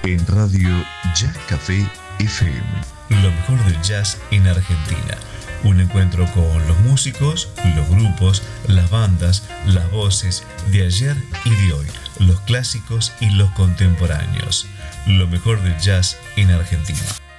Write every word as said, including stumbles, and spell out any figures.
en Radio Jazz Café F M. Lo mejor del jazz en Argentina. Un encuentro con los músicos, los grupos, las bandas, las voces de ayer y de hoy, los clásicos y los contemporáneos. Lo mejor del jazz en Argentina.